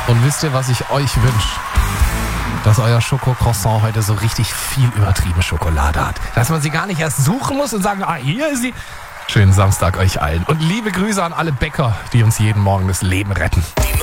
Und wisst ihr, was ich euch wünsche? Dass euer Schokocroissant heute so richtig viel übertrieben Schokolade hat. Dass man sie gar nicht erst suchen muss und sagen, hier ist sie. Schönen Samstag euch allen. Und liebe Grüße an alle Bäcker, die uns jeden Morgen das Leben retten.